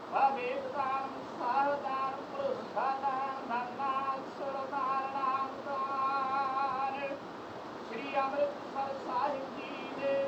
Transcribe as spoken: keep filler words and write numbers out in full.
ਭਵੇਦਾਨ ਸਾਹਦਾਨ ਪ੍ਰਸਾਦਾਨ ਧੰਨਾਨ ਸਰਦਾਨ ਨਾਮ ਦਾਨ। ਸ੍ਰੀ ਅੰਮ੍ਰਿਤਸਰ ਸਾਹਿਬ